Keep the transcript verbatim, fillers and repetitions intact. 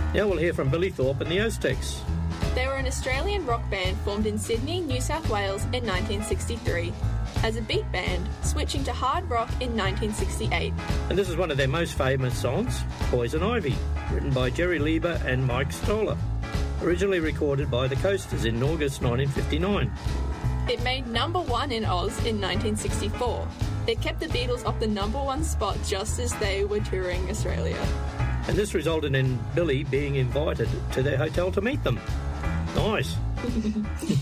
Now we'll hear from Billy Thorpe and the Aztecs. They were an Australian rock band formed in Sydney, New South Wales in nineteen sixty-three. As a beat band, switching to hard rock in nineteen sixty-eight. And this is one of their most famous songs, Poison Ivy, written by Jerry Lieber and Mike Stoller. Originally recorded by the Coasters in August nineteen fifty-nine. It made number one in Oz in nineteen sixty-four. It kept the Beatles off the number one spot just as they were touring Australia. And this resulted in Billy being invited to their hotel to meet them. Nice.